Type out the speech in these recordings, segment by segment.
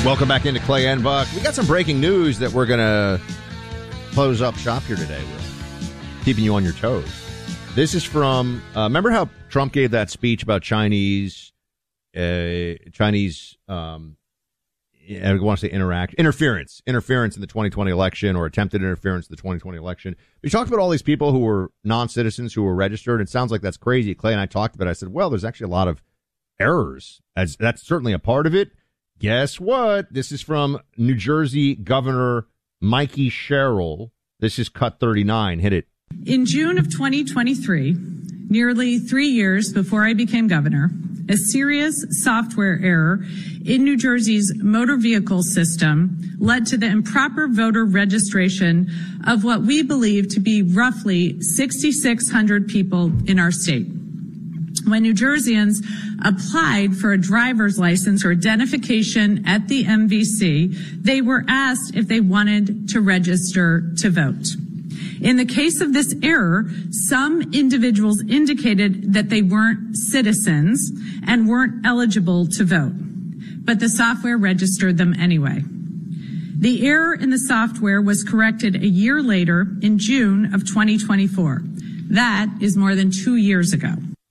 Welcome back into Clay and Buck. We got some breaking news that we're going to close up shop here today with, keeping you on your toes. This is from, remember how Trump gave that speech about Chinese, I want to say interference in the 2020 election, or attempted interference in the 2020 election. We talked about all these people who were non-citizens who were registered. It sounds like that's crazy. Clay and I talked about it. I said, well, there's actually a lot of errors. That's certainly a part of it. Guess what? This is from New Jersey Governor Mikey Sherrill. This is cut 39. Hit it. In June of 2023, nearly 3 years before I became governor, a serious software error in New Jersey's motor vehicle system led to the improper voter registration of what we believe to be roughly 6,600 people in our state. When New Jerseyans applied for a driver's license or identification at the MVC, they were asked if they wanted to register to vote. In the case of this error, some individuals indicated that they weren't citizens and weren't eligible to vote, but the software registered them anyway. The error in the software was corrected a year later in June of 2024. That is more than 2 years ago.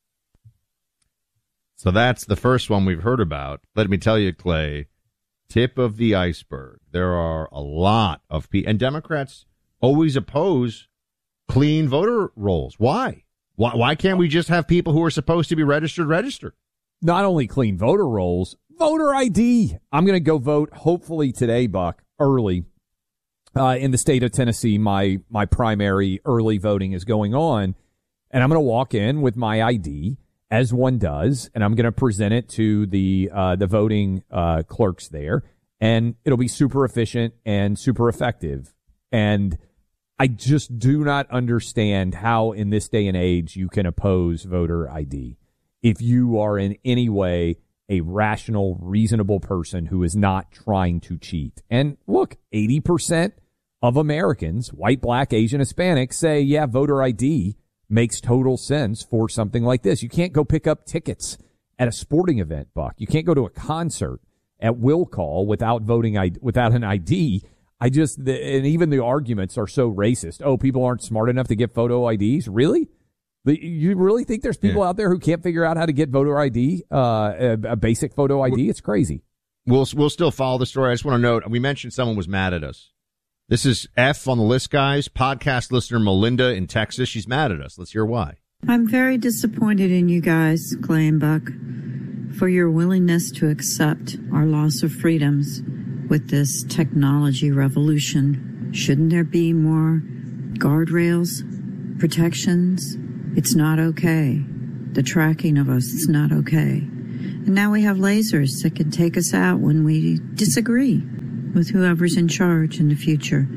So that's the first one we've heard about. Let me tell you, Clay, tip of the iceberg. There are a lot of people, and Democrats always oppose clean voter rolls. Why? Why can't we just have people who are supposed to be registered? Not only clean voter rolls, voter ID. I'm going to go vote, hopefully today, Buck, early. In the state of Tennessee, my primary early voting is going on, and I'm going to walk in with my ID, as one does, and I'm going to present it to the voting clerks there, and it'll be super efficient and super effective. And I just do not understand how in this day and age you can oppose voter ID if you are in any way a rational, reasonable person who is not trying to cheat. And look, 80% of Americans, white, black, Asian, Hispanic, say, yeah, voter ID makes total sense for something like this. You can't go pick up tickets at a sporting event, Buck. You can't go to a concert at will call without without an ID. And even the arguments are so racist. Oh, people aren't smart enough to get photo IDs? Really? You really think there's people out there who can't figure out how to get voter ID, a basic photo ID? It's crazy. We'll still follow the story. I just want to note, we mentioned someone was mad at us. This is F on the list, guys. Podcast listener Melinda in Texas. She's mad at us. Let's hear why. I'm very disappointed in you guys, Clay and Buck, for your willingness to accept our loss of freedoms with this technology revolution. Shouldn't there be more guardrails, protections? It's not okay. The tracking of us is not okay. And now we have lasers that can take us out when we disagree with whoever's in charge in the future.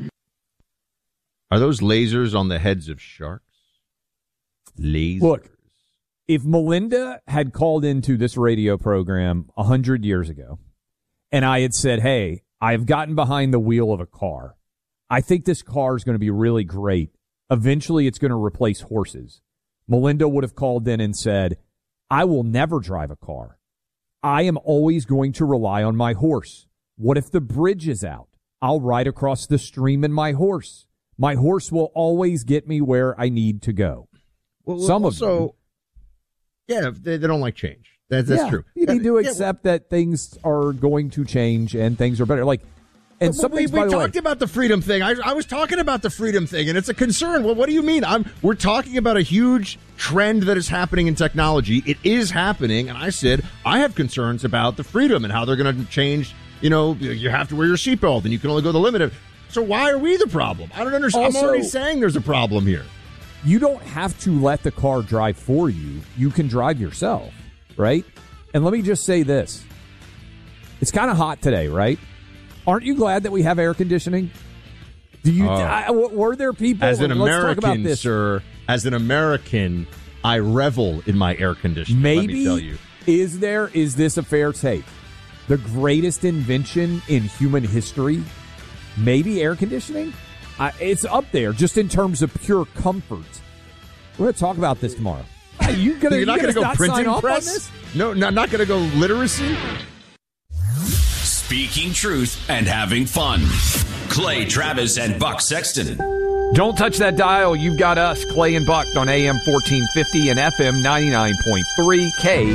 Are those lasers on the heads of sharks? Lasers. Look, if Melinda had called into this radio program 100 years ago and I had said, hey, I've gotten behind the wheel of a car. I think this car is going to be really great. Eventually, it's going to replace horses. Melinda would have called in and said, I will never drive a car. I am always going to rely on my horse. What if the bridge is out? I'll ride across the stream in my horse. My horse will always get me where I need to go. Well, Some of them. Yeah, they don't like change. That's true. You need to accept that things are going to change and things are better. And we talked about the freedom thing. I was talking about the freedom thing, and it's a concern. Well, what do you mean? We're talking about a huge trend that is happening in technology. It is happening, and I said I have concerns about the freedom and how they're going to change. You have to wear your seatbelt, and you can only go the limit of. So why are we the problem? I don't understand. Also, I'm already saying there's a problem here. You don't have to let the car drive for you. You can drive yourself, right? And let me just say this. It's kind of hot today, right? Aren't you glad that we have air conditioning? Were there people... As an let's talk about American, this. sir, as an American, I revel in my air conditioning, Maybe, let me tell you. Is this a fair take? The greatest invention in human history? Maybe air conditioning? It's up there, just in terms of pure comfort. We're going to talk about this tomorrow. You're not going to go printing press? On this? No, not going to go literacy? speaking truth and having fun. Clay Travis and Buck Sexton. Don't touch that dial. You've got us, Clay and Buck, on AM 1450 and FM 99.3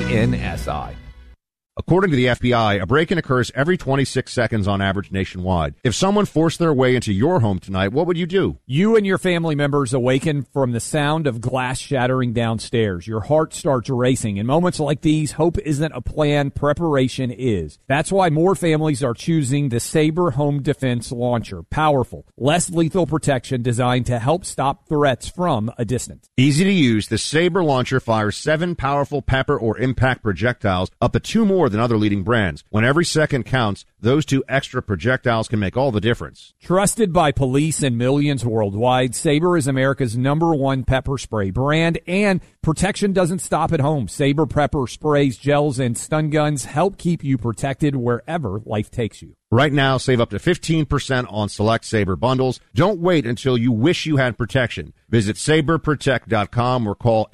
KNSI. According to the FBI, a break-in occurs every 26 seconds on average nationwide. If someone forced their way into your home tonight, what would you do? You and your family members awaken from the sound of glass shattering downstairs. Your heart starts racing. In moments like these, hope isn't a plan, preparation is. That's why more families are choosing the Sabre Home Defense Launcher. Powerful, less lethal protection designed to help stop threats from a distance. Easy to use, the Sabre Launcher fires 7 powerful pepper or impact projectiles, up to 2 more than other leading brands. When every second counts, those 2 extra projectiles can make all the difference. Trusted by police and millions worldwide, Sabre is America's #1 pepper spray brand, and protection doesn't stop at home. Sabre pepper sprays, gels, and stun guns help keep you protected wherever life takes you. Right now, save up to 15% on select Sabre bundles. Don't wait until you wish you had protection. Visit SabreProtect.com or call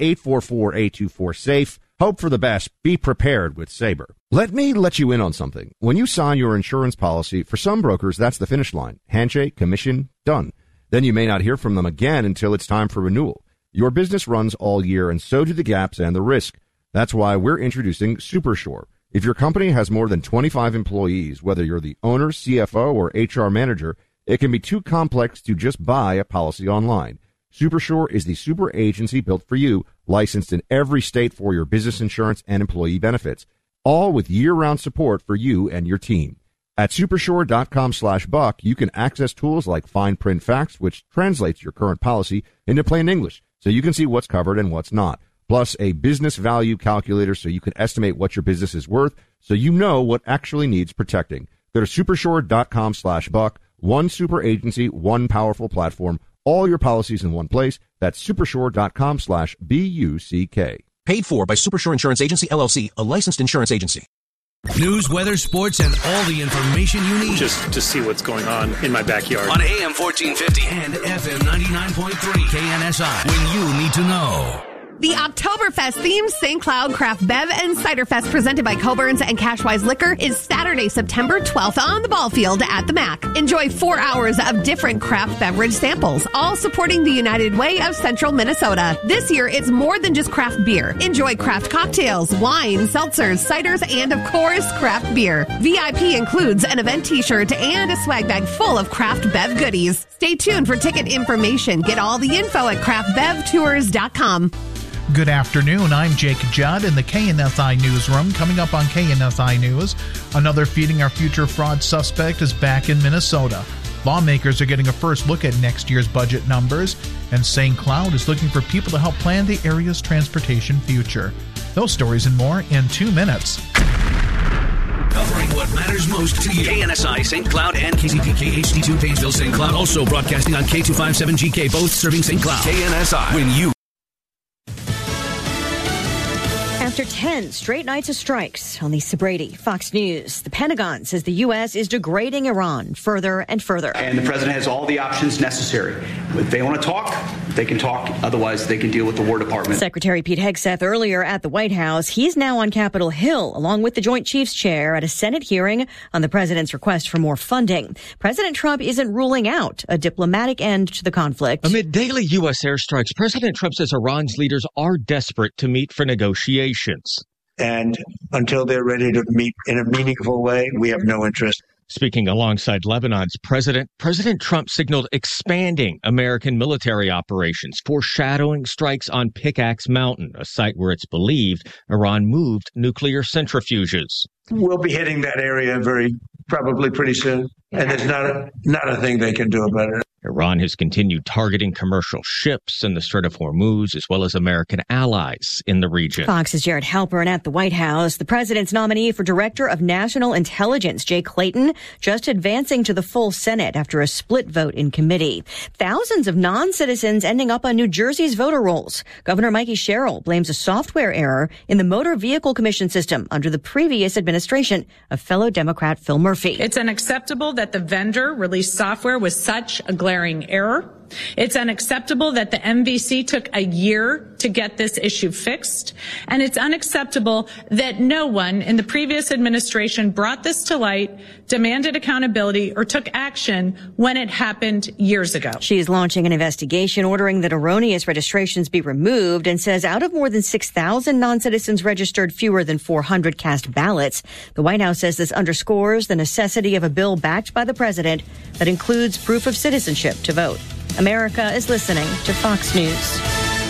844-824-SAFE. Hope for the best. Be prepared with Sabre. Let me let you in on something. When you sign your insurance policy, for some brokers, that's the finish line. Handshake, commission, done. Then you may not hear from them again until it's time for renewal. Your business runs all year, and so do the gaps and the risk. That's why we're introducing SuperSure. If your company has more than 25 employees, whether you're the owner, CFO, or HR manager, it can be too complex to just buy a policy online. SuperSure is the super agency built for you, licensed in every state for your business insurance and employee benefits, all with year-round support for you and your team. At supersure.com/buck, you can access tools like fine print facts, which translates your current policy into plain English, so you can see what's covered and what's not. Plus a business value calculator so you can estimate what your business is worth, so you know what actually needs protecting. Go to supersure.com/buck. One super agency, one powerful platform, all your policies in one place. That's supersure.com/BUCK. Paid for by Supersure Insurance Agency, LLC, a licensed insurance agency. News, weather, sports, and all the information you need. Just to see what's going on in my backyard. On AM 1450 and FM 99.3 KNSI. When you need to know. The Oktoberfest themed St. Cloud Craft Bev and Cider Fest presented by Coburn's and Cashwise Liquor is Saturday, September 12th on the ball field at the MAC. Enjoy 4 hours of different craft beverage samples, all supporting the United Way of Central Minnesota. This year, it's more than just craft beer. Enjoy craft cocktails, wine, seltzers, ciders, and of course, craft beer. VIP includes an event t-shirt and a swag bag full of craft bev goodies. Stay tuned for ticket information. Get all the info at craftbevtours.com. Good afternoon. I'm Jake Judd in the KNSI Newsroom. Coming up on KNSI News, another Feeding Our Future fraud suspect is back in Minnesota. Lawmakers are getting a first look at next year's budget numbers, and St. Cloud is looking for people to help plan the area's transportation future. Those stories and more in 2 minutes. Covering what matters most to you. KNSI, St. Cloud, and KZPK HD2 Painesville, St. Cloud. Also broadcasting on K257GK, both serving St. Cloud. KNSI. When you... After 10 straight nights of strikes, on Lisa Brady, Fox News, the Pentagon says the U.S. is degrading Iran further and further. And the president has all the options necessary. If they want to talk, they can talk. Otherwise, they can deal with the War Department. Secretary Pete Hegseth earlier at the White House. He's now on Capitol Hill, along with the Joint Chiefs chair at a Senate hearing on the president's request for more funding. President Trump isn't ruling out a diplomatic end to the conflict. Amid daily U.S. airstrikes, President Trump says Iran's leaders are desperate to meet for negotiations. And until they're ready to meet in a meaningful way, we have no interest. Speaking alongside Lebanon's president, President Trump signaled expanding American military operations, foreshadowing strikes on Pickaxe Mountain, a site where it's believed Iran moved nuclear centrifuges. We'll be hitting that area probably pretty soon, and there's not a thing they can do about it. Iran has continued targeting commercial ships in the Strait of Hormuz, as well as American allies in the region. Fox's Jared Halpern at the White House. The president's nominee for Director of National Intelligence, Jay Clayton, just advancing to the full Senate after a split vote in committee. Thousands of non-citizens ending up on New Jersey's voter rolls. Governor Mikey Sherrill blames a software error in the Motor Vehicle Commission system under the previous administration of fellow Democrat Phil Murphy. It's unacceptable that the vendor released software with such a glaring error. It's unacceptable that the MVC took a year to get this issue fixed, and it's unacceptable that no one in the previous administration brought this to light, demanded accountability, or took action when it happened years ago. She is launching an investigation ordering that erroneous registrations be removed and says out of more than 6,000 non-citizens registered, fewer than 400 cast ballots. The White House says this underscores the necessity of a bill backed by the president that includes proof of citizenship to vote. America is listening to Fox News.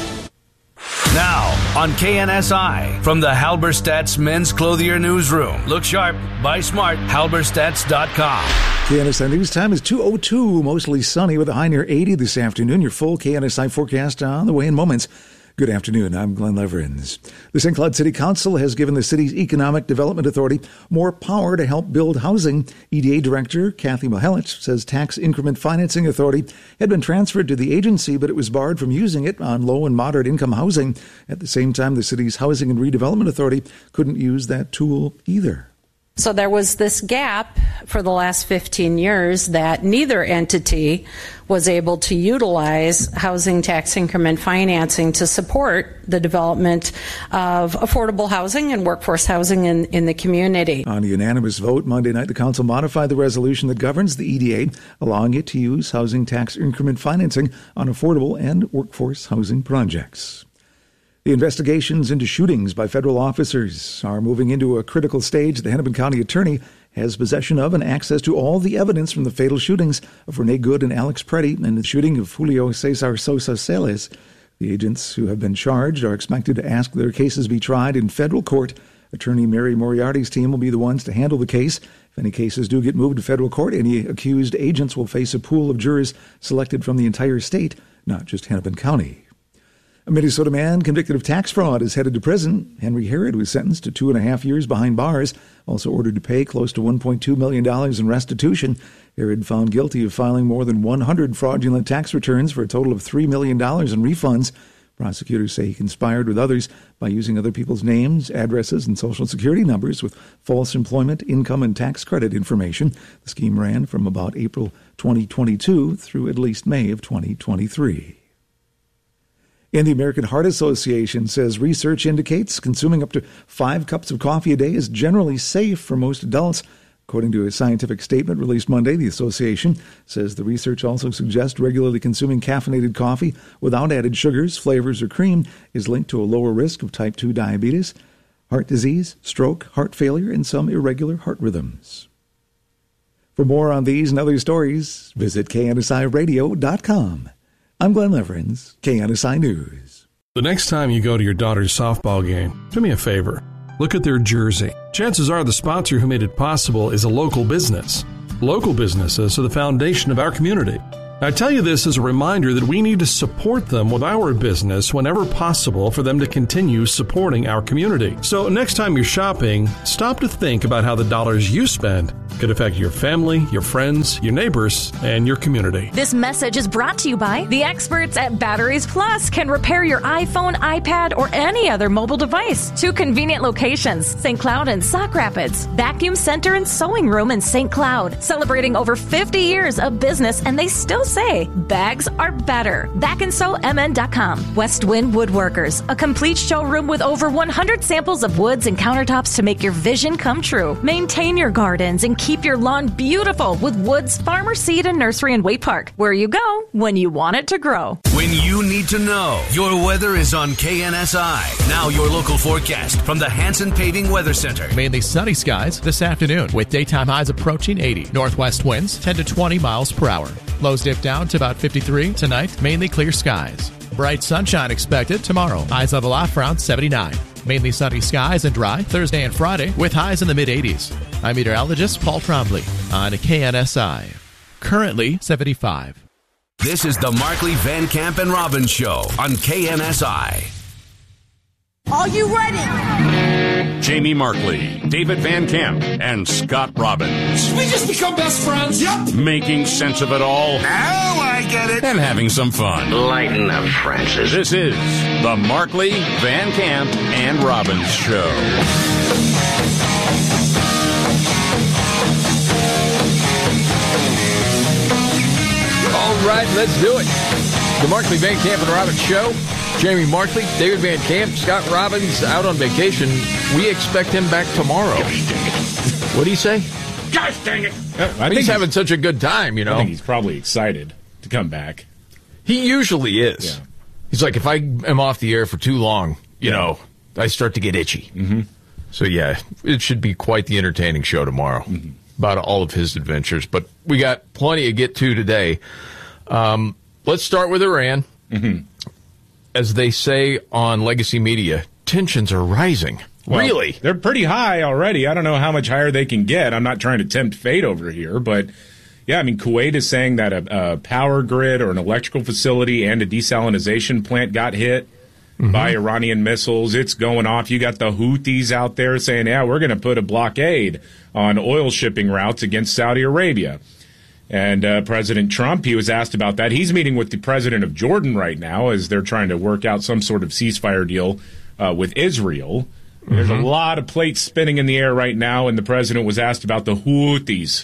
Now on KNSI from the Halberstadt's Men's Clothier Newsroom. Look sharp, buy smart, halberstats.com. KNSI News time is 2:02, mostly sunny with a high near 80 this afternoon. Your full KNSI forecast on the way in moments. Good afternoon. I'm Glenn Leverins. The St. Cloud City Council has given the city's Economic Development Authority more power to help build housing. EDA Director Kathy Mihelich says Tax Increment Financing Authority had been transferred to the agency, but it was barred from using it on low and moderate income housing. At the same time, the city's Housing and Redevelopment Authority couldn't use that tool either. So there was this gap for the last 15 years that neither entity was able to utilize housing tax increment financing to support the development of affordable housing and workforce housing in the community. On a unanimous vote Monday night, the council modified the resolution that governs the EDA, allowing it to use housing tax increment financing on affordable and workforce housing projects. The investigations into shootings by federal officers are moving into a critical stage. The Hennepin County Attorney has possession of and access to all the evidence from the fatal shootings of Renee Good and Alex Preddy and the shooting of Julio Cesar Sosa Celes. The agents who have been charged are expected to ask their cases be tried in federal court. Attorney Mary Moriarty's team will be the ones to handle the case. If any cases do get moved to federal court, any accused agents will face a pool of jurors selected from the entire state, not just Hennepin County. A Minnesota man convicted of tax fraud is headed to prison. Henry Herod was sentenced to 2.5 years behind bars, also ordered to pay close to $1.2 million in restitution. Herod found guilty of filing more than 100 fraudulent tax returns for a total of $3 million in refunds. Prosecutors say he conspired with others by using other people's names, addresses, and social security numbers with false employment, income, and tax credit information. The scheme ran from about April 2022 through at least May of 2023. And the American Heart Association says research indicates consuming up to 5 cups of coffee a day is generally safe for most adults. According to a scientific statement released Monday, the association says the research also suggests regularly consuming caffeinated coffee without added sugars, flavors, or cream is linked to a lower risk of type 2 diabetes, heart disease, stroke, heart failure, and some irregular heart rhythms. For more on these and other stories, visit KNSIRadio.com. I'm Glenn Leverins, KNSI News. The next time you go to your daughter's softball game, do me a favor. Look at their jersey. Chances are the sponsor who made it possible is a local business. Local businesses are the foundation of our community. I tell you this as a reminder that we need to support them with our business whenever possible for them to continue supporting our community. So next time you're shopping, stop to think about how the dollars you spend could affect your family, your friends, your neighbors, and your community. This message is brought to you by the experts at Batteries Plus. Can repair your iPhone, iPad, or any other mobile device. 2 convenient locations, St. Cloud and Sauk Rapids. Vacuum Center and Sewing Room in St. Cloud. Celebrating over 50 years of business, and they still say bags are better. BackandSewMN.com. West Wind Woodworkers, a complete showroom with over 100 samples of woods and countertops to make your vision come true. Maintain your gardens and keep your lawn beautiful with Woods Farmer Seed and Nursery in Waite Park, where you go when you want it to grow. When you need to know, your weather is on KNSI. Now your local forecast from the Hanson Paving Weather Center. Mainly sunny skies this afternoon with daytime highs approaching 80. Northwest winds 10 to 20 miles per hour. Lows dip down to about 53 tonight. Mainly clear skies. Bright sunshine expected tomorrow. Highs level off around 79. Mainly sunny skies and dry Thursday and Friday with highs in the mid-80s. I'm meteorologist Paul Trombley on KNSI. Currently 75. This is the Markley, Van Camp, and Robbins Show on KNSI. Are you ready? Jamie Markley, David Van Camp, and Scott Robbins. Should we just become best friends? Yep. Making sense of it all. Now I get it. And having some fun. Lighten up, Francis. This is the Markley, Van Camp, and Robbins Show. All right, let's do it. The Markley, Van Camp, and Robbins Show. Jamie Markley, David Van Camp, Scott Robbins out on vacation. We expect him back tomorrow. What do you say? Gosh dang it! I think he's having such a good time, you know. I think he's probably excited to come back. He usually is. Yeah. He's like, if I am off the air for too long, you know, I start to get itchy. Mm-hmm. So, yeah, it should be quite the entertaining show tomorrow about all of his adventures. But we got plenty to get to today. Let's start with Iran. Mm-hmm. As they say on legacy media, tensions are rising. Well, really? They're pretty high already. I don't know how much higher they can get. I'm not trying to tempt fate over here, but yeah, I mean, Kuwait is saying that a power grid or an electrical facility and a desalination plant got hit by Iranian missiles. It's going off. You got the Houthis out there saying, yeah, we're going to put a blockade on oil shipping routes against Saudi Arabia. And President Trump, he was asked about that. He's meeting with the president of Jordan right now as they're trying to work out some sort of ceasefire deal with Israel. There's a lot of plates spinning in the air right now, and the president was asked about the Houthis.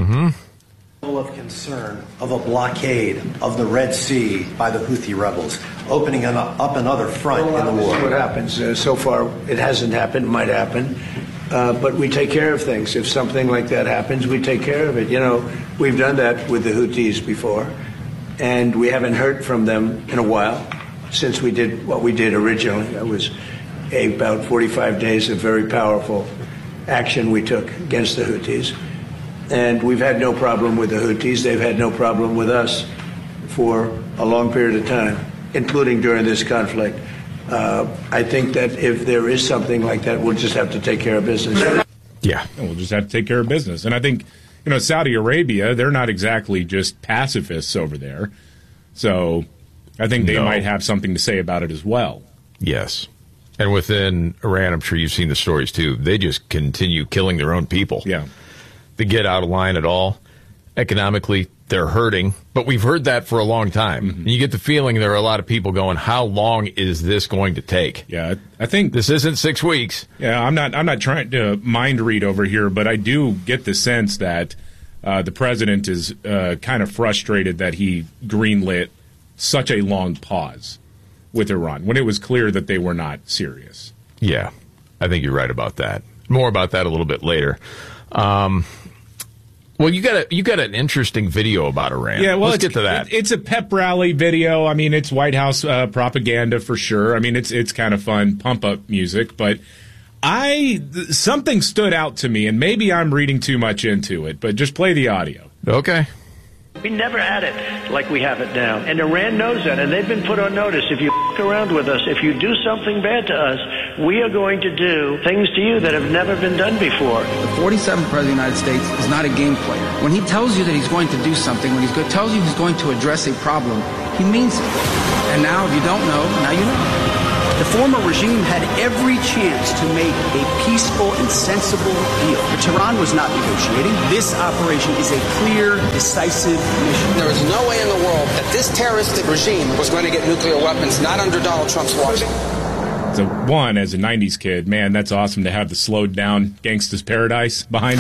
Of concern of a blockade of the Red Sea by the Houthi rebels, opening up another front in the war. What happens? So far, it hasn't happened. It might happen. But we take care of things. If something like that happens, we take care of it. You know, we've done that with the Houthis before, and we haven't heard from them in a while since we did what we did originally. That was about 45 days of very powerful action we took against the Houthis. And we've had no problem with the Houthis. They've had no problem with us for a long period of time, including during this conflict. I think that if there is something like that, we'll just have to take care of business. Yeah. We'll just have to take care of business. And I think, you know, Saudi Arabia, they're not exactly just pacifists over there. So I think they might have something to say about it as well. Yes. And within Iran, I'm sure you've seen the stories too. They just continue killing their own people. Yeah. They get out of line at all. Economically, they're hurting. But we've heard that for a long time. And you get the feeling there are a lot of people going, how long is this going to take? Yeah, I think this isn't 6 weeks. Yeah, I'm not trying to mind read over here, but I do get the sense that the president is kind of frustrated that he greenlit such a long pause with Iran when it was clear that they were not serious. Yeah, I think you're right about that. More about that a little bit later. Well, you got an interesting video about Iran. Yeah, well, let's get to that. It's a pep rally video. I mean, it's White House propaganda for sure. I mean, it's kind of fun pump up music, but something stood out to me, and maybe I'm reading too much into it. But just play the audio. Okay. We never had it like we have it now. And Iran knows that, and they've been put on notice. If you f*** around with us, if you do something bad to us, we are going to do things to you that have never been done before. The 47th President of the United States is not a game player. When he tells you that he's going to do something, when he tells you he's going to address a problem, he means it. And now, if you don't know, now you know. The former regime had every chance to make a peaceful and sensible deal. But Tehran was not negotiating. This operation is a clear, decisive mission. There is no way in the world that this terroristic regime was going to get nuclear weapons, not under Donald Trump's watch. So, as a 90s kid, man, that's awesome to have the slowed down Gangsta's Paradise behind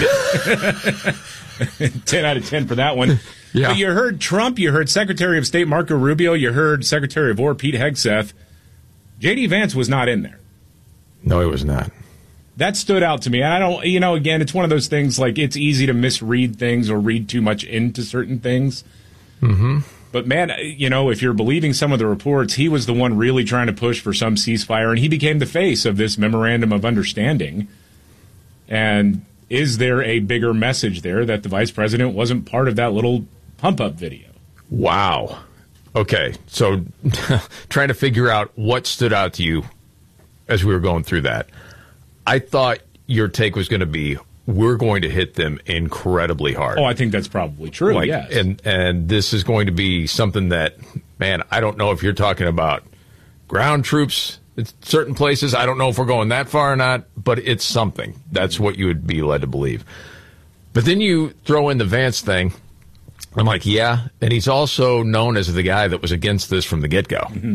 it. 10 out of 10 for that one. Yeah. But you heard Trump, you heard Secretary of State Marco Rubio, you heard Secretary of War Pete Hegseth. J.D. Vance was not in there. No, he was not. That stood out to me. I don't, again, it's one of those things like it's easy to misread things or read too much into certain things. Mm-hmm. But, man, if you're believing some of the reports, he was the one really trying to push for some ceasefire, and he became the face of this memorandum of understanding. And is there a bigger message there that the vice president wasn't part of that little pump-up video? Wow. Okay, so trying to figure out what stood out to you as we were going through that. I thought your take was going to be, we're going to hit them incredibly hard. Oh, I think that's probably true, yes. And this is going to be something that, man, I don't know if you're talking about ground troops in certain places. I don't know if we're going that far or not, but it's something. That's what you would be led to believe. But then you throw in the Vance thing. I'm like, yeah, and he's also known as the guy that was against this from the get-go. Mm-hmm.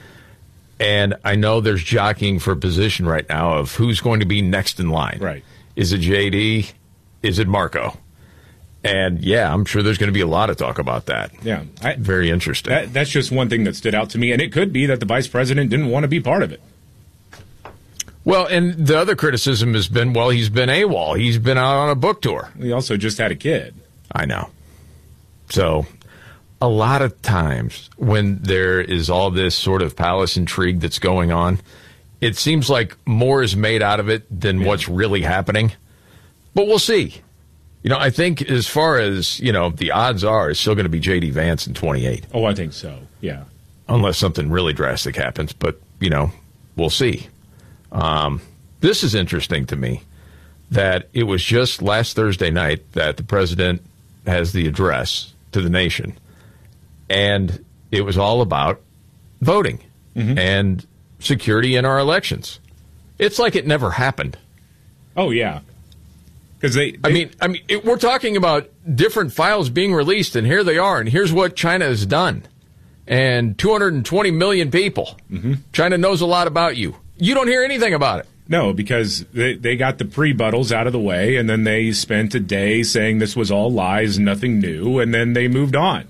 And I know there's jockeying for position right now of who's going to be next in line. Right. Is it J.D.? Is it Marco? And, yeah, I'm sure there's going to be a lot of talk about that. Yeah. Very interesting. That's just one thing that stood out to me, and it could be that the vice president didn't want to be part of it. Well, and the other criticism has been, well, he's been AWOL. He's been out on a book tour. He also just had a kid. I know. So a lot of times when there is all this sort of palace intrigue that's going on, it seems like more is made out of it than what's really happening. But we'll see. You know, I think as far as, you know, the odds are, it's still going to be J.D. Vance in 28. Oh, I think so, yeah. Unless something really drastic happens. But, you know, we'll see. This is interesting to me that it was just last Thursday night that the president has the address to the nation. And it was all about voting and security in our elections. It's like it never happened. Oh, yeah. Because we're talking about different files being released, and here they are, and here's what China has done. And 220 million people. China knows a lot about you. You don't hear anything about it. No, because they got the pre-buttals out of the way, and then they spent a day saying this was all lies, nothing new, and then they moved on.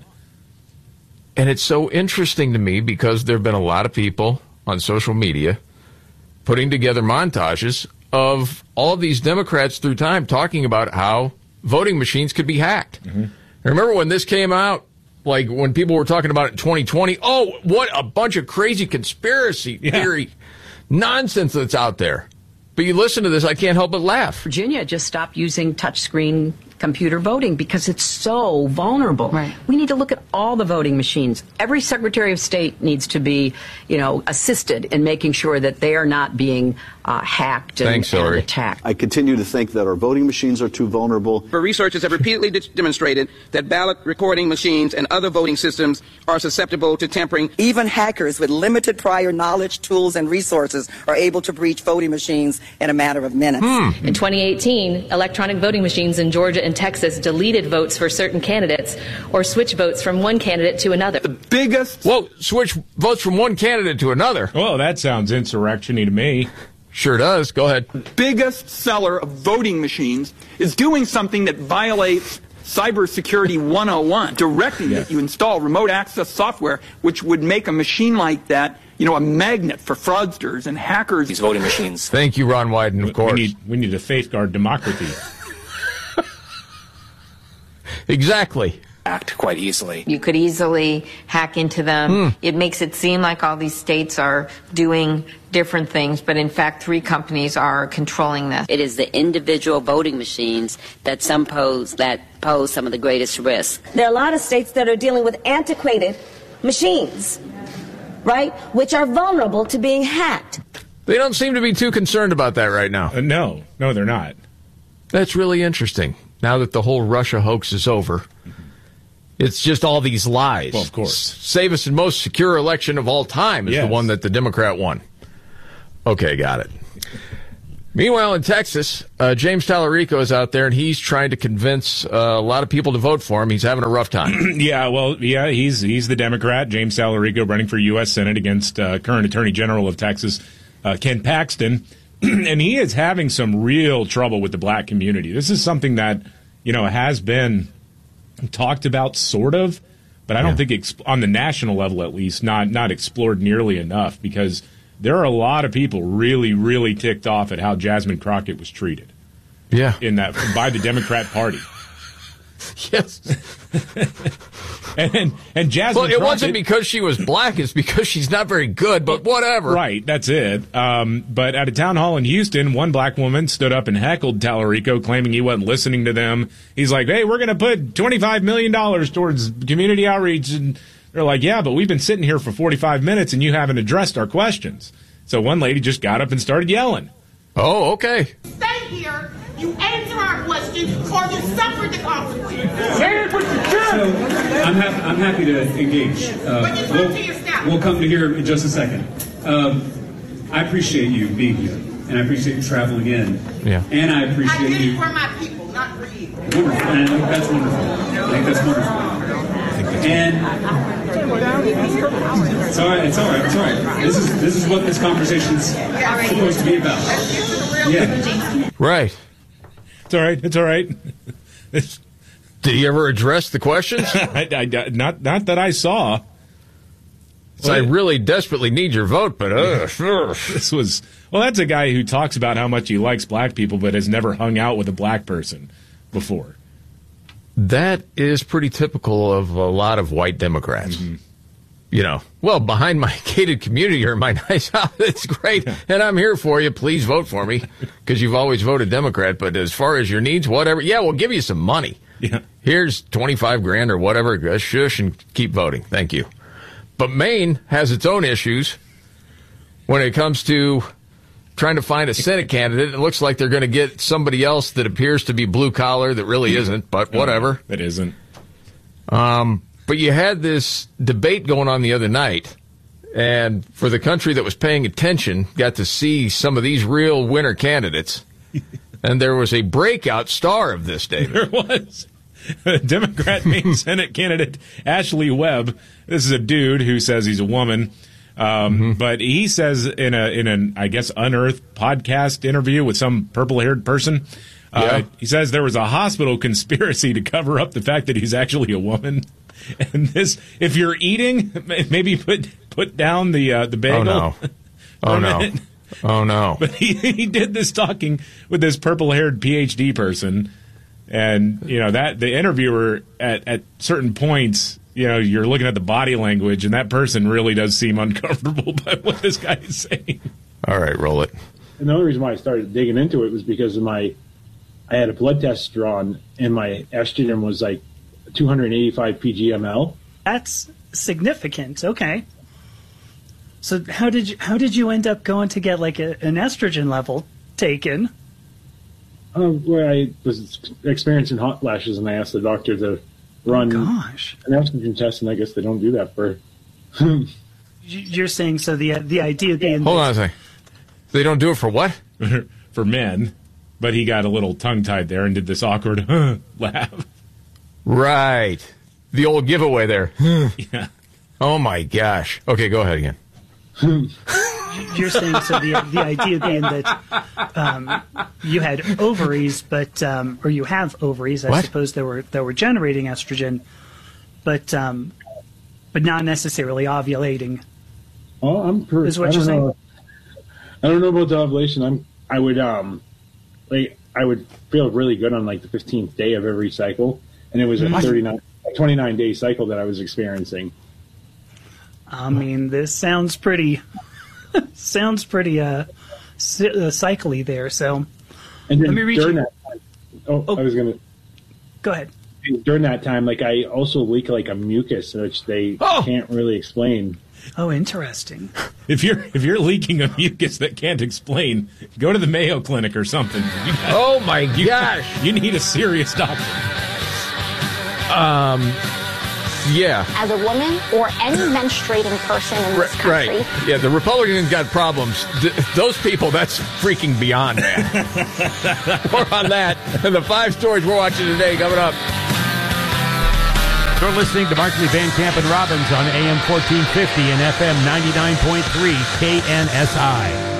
And it's so interesting to me because there have been a lot of people on social media putting together montages of all of these Democrats through time talking about how voting machines could be hacked. Remember when this came out, like when people were talking about it in 2020? Oh, what a bunch of crazy conspiracy theory nonsense that's out there. But you listen to this, I can't help but laugh. Virginia just stopped using touchscreen computer voting because it's so vulnerable. Right. We need to look at all the voting machines. Every Secretary of State needs to be, assisted in making sure that they are not being hacked and attacked. I continue to think that our voting machines are too vulnerable. For researchers have repeatedly demonstrated that ballot recording machines and other voting systems are susceptible to tampering. Even hackers with limited prior knowledge, tools, and resources are able to breach voting machines in a matter of minutes. In 2018, electronic voting machines in Georgia and Texas deleted votes for certain candidates or switched votes from one candidate to another. The biggest... Whoa, switch votes from one candidate to another? Well, that sounds insurrection-y to me. Sure does. Go ahead. The biggest seller of voting machines is doing something that violates Cybersecurity 101, directing that you install remote access software, which would make a machine like that, a magnet for fraudsters and hackers. These voting machines. Thank you, Ron Wyden, of course. We need to safeguard democracy. Exactly. Act quite easily. You could easily hack into them. It makes it seem like all these states are doing different things, but in fact 3 companies are controlling this. It is the individual voting machines that pose some of the greatest risk. There are a lot of states that are dealing with antiquated machines, right, which are vulnerable to being hacked. They don't seem to be too concerned about that right now. No, they're not. That's really interesting. Now that the whole Russia hoax is over, it's just all these lies. Well, of course. Safest and most secure election of all time is the one that the Democrat won. Okay, got it. Meanwhile, in Texas, James Tallarico is out there, and he's trying to convince a lot of people to vote for him. He's having a rough time. He's the Democrat, James Tallarico, running for U.S. Senate against current Attorney General of Texas, Ken Paxton. And he is having some real trouble with the black community. This is something that, has been talked about sort of, but I don't think on the national level, at least, not explored nearly enough, because there are a lot of people really, really ticked off at how Jasmine Crockett was treated. Yeah. By the Democrat Party. Yes. and Jasmine Well, it Crockett, wasn't because she was black. It's because she's not very good, but whatever. Right, that's it. But at a town hall in Houston, one black woman stood up and heckled Tallarico, claiming he wasn't listening to them. He's like, hey, we're going to put $25 million towards community outreach. And they're like, yeah, but we've been sitting here for 45 minutes and you haven't addressed our questions. So one lady just got up and started yelling. Oh, okay. Stay here. You answer our questions, or you suffer the consequences. So I'm happy to engage. We'll come to here in just a second. I appreciate you being here, and I appreciate you traveling in. Yeah. And I appreciate I did you. it for my people, not for you. Wonderful. And I think that's wonderful. I think that's wonderful. And it's all right. This is what this conversation's supposed to be about. Yeah. Right. It's all right. Did he ever address the questions? Not that I saw. So I really desperately need your vote, but this was that's a guy who talks about how much he likes black people, but has never hung out with a black person before. That is pretty typical of a lot of white Democrats. Mm-hmm. You know, well, behind my gated community or my nice house, it's great, and I'm here for you. Please vote for me, because you've always voted Democrat. But as far as your needs, whatever, yeah, we'll give you some money. Yeah. Here's $25,000 or whatever. Shush and keep voting. Thank you. But Maine has its own issues when it comes to trying to find a Senate candidate. It looks like they're going to get somebody else that appears to be blue collar that really isn't, but whatever. It isn't. But you had this debate going on the other night, and for the country that was paying attention, got to see some of these real winner candidates. And there was a breakout star of this, David. There was. Democrat Maine Senate candidate Ashley Webb. This is a dude who says he's a woman. But he says in an, I guess, Unearthed podcast interview with some purple-haired person, he says there was a hospital conspiracy to cover up the fact that he's actually a woman. And this, if you're eating, maybe put down the bagel. Oh no! Oh no! But he did this talking with this purple-haired PhD person, and that the interviewer at certain points, you're looking at the body language, and that person really does seem uncomfortable by what this guy is saying. All right, roll it. And the only reason why I started digging into it was because I had a blood test drawn, and my estrogen was like 285 pg/ml. That's significant. Okay. So how did you end up going to get like an estrogen level taken? Well, I was experiencing hot flashes, and I asked the doctor to run an estrogen test, and I guess they don't do that for. You're saying so? The idea being. Hold on a second. They don't do it for what? For men, but he got a little tongue-tied there and did this awkward laugh. Right. The old giveaway there. Yeah. Oh, my gosh. Okay, go ahead again. You're saying so the idea being that you had ovaries, but or you have ovaries, I suppose that were generating estrogen, but not necessarily ovulating. Oh, is what you're saying? I don't know about the ovulation. I would feel really good on like the 15th day of every cycle. And it was a 29-day cycle that I was experiencing. I mean, this sounds pretty cycly there. So, and then let me read during you. That time, I was gonna go ahead. During that time, like I also leak like a mucus, which they can't really explain. Oh, interesting. If you're leaking a mucus that can't explain, go to the Mayo Clinic or something. Oh my gosh! You need a serious doctor. Yeah. As a woman or any menstruating person in this country. Right. Yeah, the Republicans got problems. Those people, that's freaking beyond, man. More on that and the 5 stories we're watching today coming up. You're listening to Markley, Van Camp, and Robbins on AM 1450 and FM 99.3 KNSI.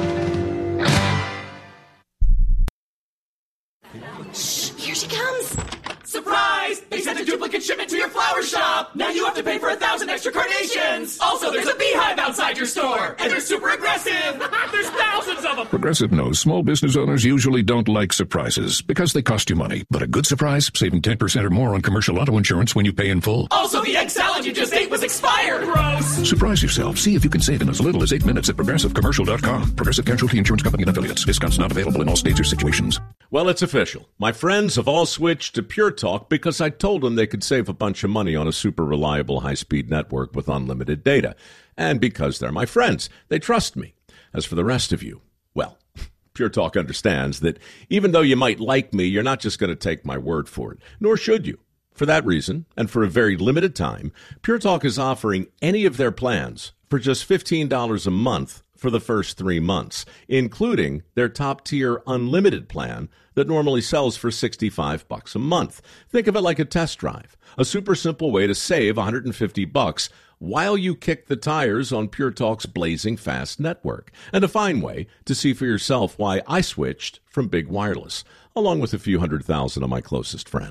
Here she comes! Surprise! They sent a duplicate shipment to your flower shop! Now you have to pay for 1,000 extra carnations! Also, there's a beehive outside your store! And they're super aggressive! There's thousands of them! Progressive knows small business owners usually don't like surprises because they cost you money. But a good surprise, saving 10% or more on commercial auto insurance when you pay in full. Also, the egg salad you just ate was expired! Gross! Surprise yourself. See if you can save in as little as 8 minutes at ProgressiveCommercial.com. Progressive Casualty Insurance Company and Affiliates. Discounts not available in all states or situations. Well, it's official. My friends have all switched to Pure Talk because I told them they could save a bunch of money on a super reliable high-speed network with unlimited data. And because they're my friends, they trust me. As for the rest of you, well, Pure Talk understands that even though you might like me, you're not just going to take my word for it, nor should you. For that reason, and for a very limited time, Pure Talk is offering any of their plans for just $15 a month for the first 3 months, including their top-tier unlimited plan that normally sells for $65 a month. Think of it like a test drive, a super simple way to save $150 while you kick the tires on Pure Talk's blazing fast network, and a fine way to see for yourself why I switched from big wireless, along with a few 100,000 of my closest friends.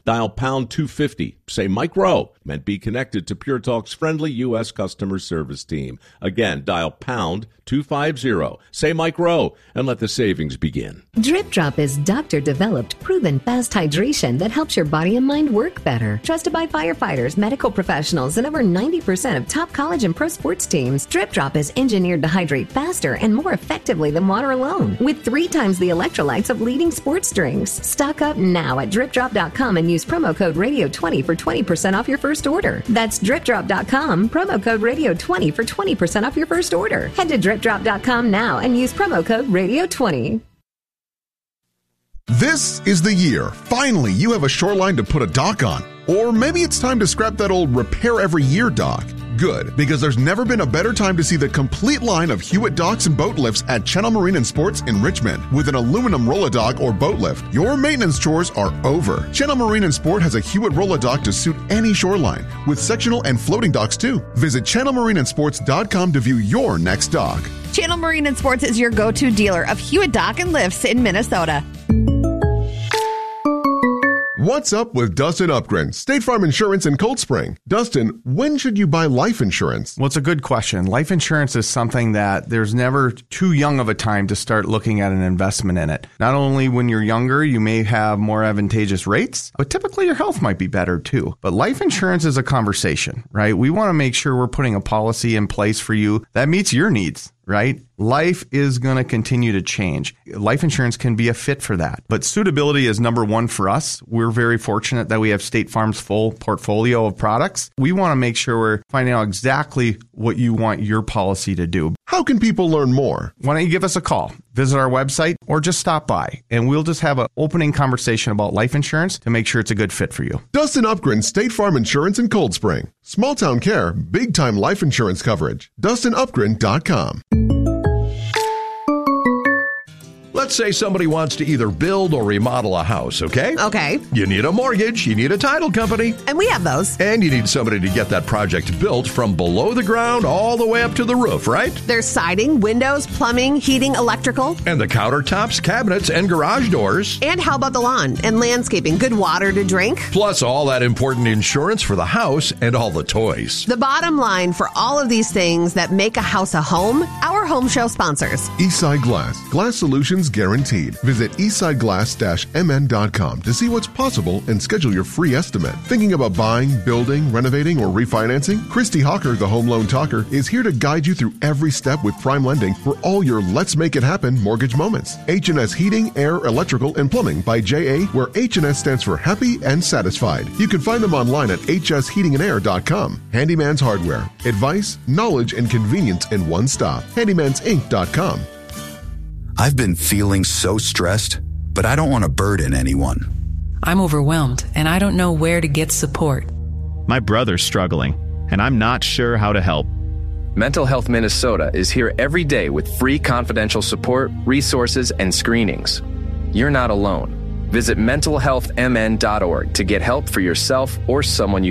Dial pound 250. Say Mike Rowe and be connected to Pure Talk's friendly U.S. customer service team. Again, dial pound 250. Say Mike Rowe and let the savings begin. Drip Drop is doctor-developed, proven fast hydration that helps your body and mind work better. Trusted by firefighters, medical professionals, and over 90% of top college and pro sports teams, Drip Drop is engineered to hydrate faster and more effectively than water alone, with 3 times the electrolytes of leading sports drinks. Stock up now at DripDrop.com and use promo code Radio20 for 20% off your first order. That's DripDrop.com, promo code Radio20 for 20% off your first order. Head to DripDrop.com now and use promo code Radio20. This is the year. Finally, you have a shoreline to put a dock on. Or maybe it's time to scrap that old repair every year dock. Good, because there's never been a better time to see the complete line of Hewitt docks and boat lifts at Channel Marine and Sports in Richmond. With an aluminum roll-a-dock or boat lift, your maintenance chores are over. Channel Marine and Sport has a Hewitt roll-a-dock to suit any shoreline, with sectional and floating docks too. Visit channelmarineandsports.com to view your next dock. Channel Marine and Sports is your go-to dealer of Hewitt dock and lifts in Minnesota. What's up with Dustin Upgren, State Farm Insurance in Cold Spring? Dustin, when should you buy life insurance? Well, it's a good question. Life insurance is something that there's never too young of a time to start looking at an investment in it. Not only when you're younger, you may have more advantageous rates, but typically your health might be better too. But life insurance is a conversation, right? We want to make sure we're putting a policy in place for you that meets your needs. Right? Life is going to continue to change. Life insurance can be a fit for that. But suitability is number one for us. We're very fortunate that we have State Farm's full portfolio of products. We want to make sure we're finding out exactly what you want your policy to do. How can people learn more? Why don't you give us a call, visit our website, or just stop by, and we'll just have an opening conversation about life insurance to make sure it's a good fit for you. Dustin Upgren, State Farm Insurance in Cold Spring. Small town care, big time life insurance coverage. DustinUpgren.com. Let's say somebody wants to either build or remodel a house, okay? Okay. You need a mortgage, you need a title company. And we have those. And you need somebody to get that project built from below the ground all the way up to the roof, right? There's siding, windows, plumbing, heating, electrical. And the countertops, cabinets, and garage doors. And how about the lawn and landscaping? Good water to drink. Plus all that important insurance for the house and all the toys. The bottom line for all of these things that make a house a home, our home show sponsors. Eastside Glass. Glass solutions guaranteed. Visit eastsideglass-mn.com to see what's possible and schedule your free estimate. Thinking about buying, building, renovating, or refinancing? Christy Hawker, the Home Loan Talker, is here to guide you through every step with Prime Lending for all your Let's Make It Happen mortgage moments. H&S Heating, Air, Electrical, and Plumbing by J.A., where H&S stands for happy and satisfied. You can find them online at hsheatingandair.com. Handyman's Hardware. Advice, knowledge, and convenience in one stop. handymansinc.com. I've been feeling so stressed, but I don't want to burden anyone. I'm overwhelmed, and I don't know where to get support. My brother's struggling, and I'm not sure how to help. Mental Health Minnesota is here every day with free confidential support, resources, and screenings. You're not alone. Visit mentalhealthmn.org to get help for yourself or someone you